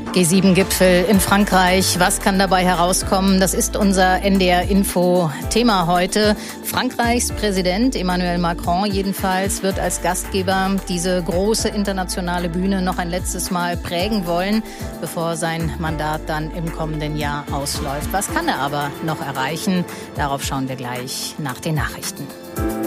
G7-Gipfel in Frankreich. Was kann dabei herauskommen? Das ist unser NDR-Info-Thema heute. Frankreichs Präsident Emmanuel Macron jedenfalls wird als Gastgeber diese große internationale Bühne noch ein letztes Mal prägen wollen, bevor sein Mandat dann im kommenden Jahr ausläuft. Was kann er aber noch erreichen? Darauf schauen wir gleich nach den Nachrichten.